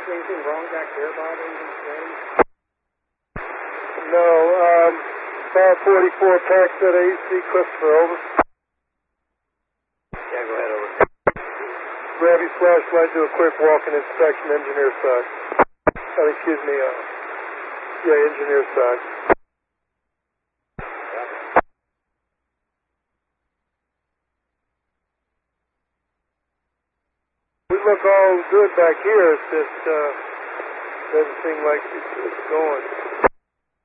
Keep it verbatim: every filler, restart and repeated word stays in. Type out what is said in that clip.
anything wrong back there, Bob? Anything strange? No, um, five forty-four Pax at A C, Christopher, over. Yeah, go ahead, over. Grab your flashlight, do a quick walk-in inspection, engineer side. Oh, excuse me, uh, yeah, engineer side. We look all good back here, it's just, uh, doesn't seem like it's, it's going.